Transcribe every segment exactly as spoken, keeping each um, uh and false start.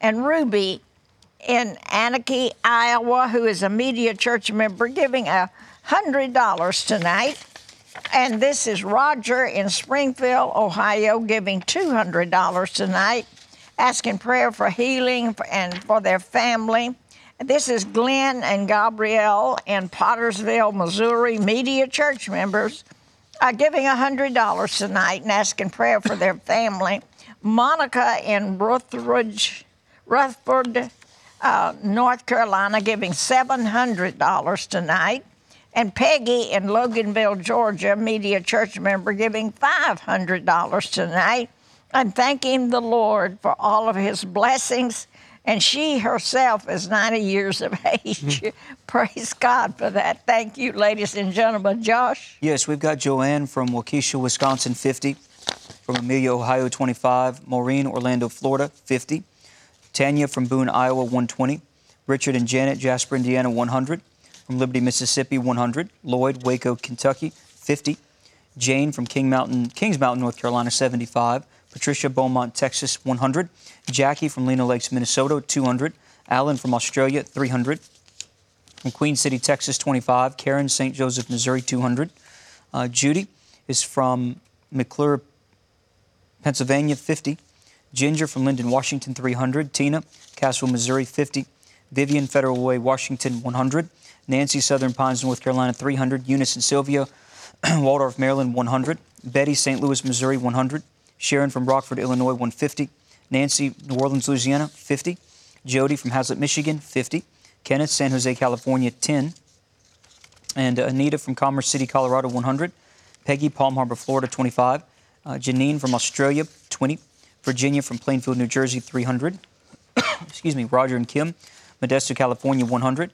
and Ruby in Anakie, Iowa, who is a Media Church member, giving a hundred dollars tonight. And this is Roger in Springfield, Ohio, giving two hundred dollars tonight, asking prayer for healing and for their family. This is Glenn and Gabrielle in Pottersville, Missouri, Media Church members, uh, giving one hundred dollars tonight and asking prayer for their family. Monica in Rutherford, Rutherford uh, North Carolina, giving seven hundred dollars tonight. And Peggy in Loganville, Georgia, Media Church member, giving five hundred dollars tonight. And thanking the Lord for all of his blessings. And she herself is ninety years of age. Praise God for that. Thank you, ladies and gentlemen. Josh? Yes, we've got Joanne from Waukesha, Wisconsin, fifty. From Amelia, Ohio, twenty-five. Maureen, Orlando, Florida, fifty. Tanya from Boone, Iowa, one hundred twenty. Richard and Janet, Jasper, Indiana, one hundred. From Liberty, Mississippi, one hundred. Lloyd, Waco, Kentucky, fifty. Jane from King Mountain, Kings Mountain, North Carolina, seventy-five. Patricia, Beaumont, Texas, one hundred. Jackie from Lena Lakes, Minnesota, two hundred. Alan from Australia, three hundred. From Queen City, Texas, twenty-five. Karen, Saint Joseph, Missouri, two hundred. Uh, Judy is from McClure, Pennsylvania, fifty. Ginger from Linden, Washington, three hundred. Tina, Castle, Missouri, fifty. Vivian, Federal Way, Washington, one hundred. Nancy, Southern Pines, North Carolina, three hundred. Eunice and Sylvia, Waldorf, Maryland, one hundred. Betty, Saint Louis, Missouri, one hundred. Sharon from Rockford, Illinois, one hundred fifty. Nancy, New Orleans, Louisiana, fifty. Jody from Hazlet, Michigan, fifty. Kenneth, San Jose, California, ten. And uh, Anita from Commerce City, Colorado, one hundred. Peggy, Palm Harbor, Florida, twenty-five. Uh, Janine from Australia, twenty. Virginia from Plainfield, New Jersey, three hundred. Excuse me, Roger and Kim, Modesto, California, one hundred.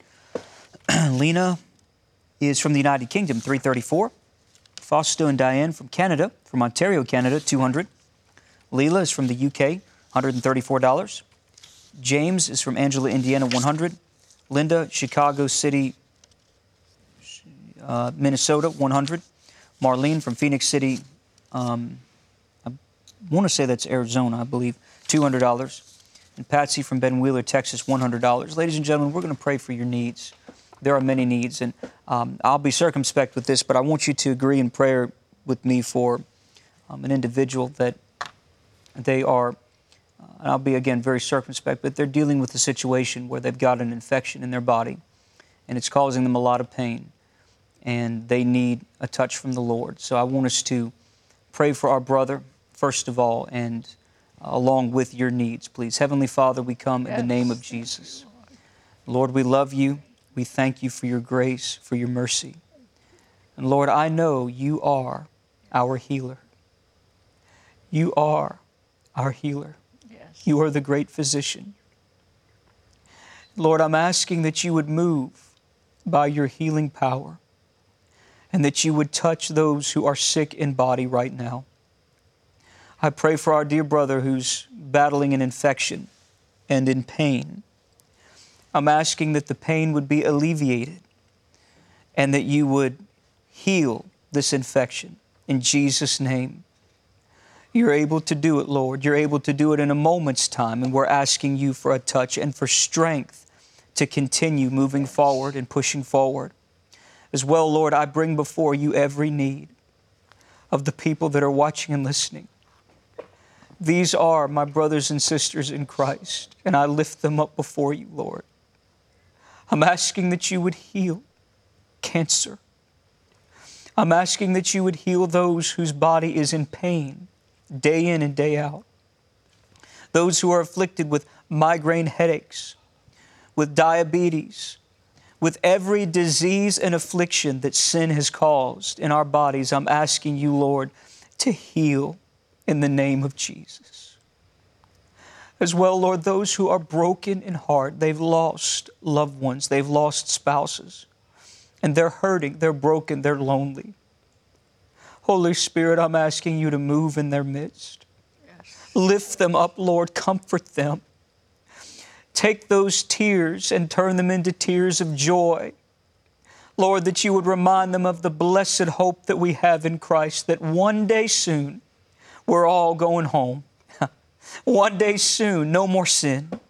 Lena is from the United Kingdom, three hundred thirty-four. Fausto and Diane from Canada, from Ontario, Canada, two hundred. Leela is from the U K, one hundred thirty-four dollars. James is from Angela, Indiana, one hundred. Linda, Chicago City, uh, Minnesota, one hundred. Marlene from Phoenix City, um, I want to say that's Arizona, I believe, two hundred dollars. And Patsy from Ben Wheeler, Texas, one hundred dollars. Ladies and gentlemen, we're going to pray for your needs. There are many needs, and um, I'll be circumspect with this, but I want you to agree in prayer with me for um, an individual that they are, uh, and I'll be, again, very circumspect, but they're dealing with a situation where they've got an infection in their body, and it's causing them a lot of pain, and they need a touch from the Lord. So I want us to pray for our brother, first of all, and uh, along with your needs, please. Heavenly Father, we come yes. in the name of Jesus. Lord, we love you. We thank you for your grace, for your mercy. And Lord, I know you are our healer. You are our healer. Yes. You are the great physician. Lord, I'm asking that you would move by your healing power and that you would touch those who are sick in body right now. I pray for our dear brother who's battling an infection and in pain. I'm asking that the pain would be alleviated and that you would heal this infection in Jesus' name. You're able to do it, Lord. You're able to do it in a moment's time, and we're asking you for a touch and for strength to continue moving forward and pushing forward. As well, Lord, I bring before you every need of the people that are watching and listening. These are my brothers and sisters in Christ, and I lift them up before you, Lord. I'm asking that you would heal cancer. I'm asking that you would heal those whose body is in pain day in and day out. Those who are afflicted with migraine headaches, with diabetes, with every disease and affliction that sin has caused in our bodies. I'm asking you, Lord, to heal in the name of Jesus. As well, Lord, those who are broken in heart, they've lost loved ones, they've lost spouses, and they're hurting, they're broken, they're lonely. Holy Spirit, I'm asking you to move in their midst. Yes. Lift them up, Lord, comfort them. Take those tears and turn them into tears of joy. Lord, that you would remind them of the blessed hope that we have in Christ, that one day soon we're all going home. One day soon, no more sin.